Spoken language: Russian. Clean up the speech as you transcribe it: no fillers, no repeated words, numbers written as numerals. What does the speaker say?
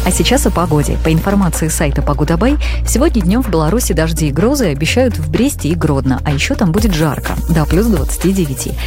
А сейчас о погоде. По информации сайта Погода.бай, сегодня днем в Беларуси дожди и грозы обещают в Бресте и Гродно, а еще там будет жарко, до плюс 29.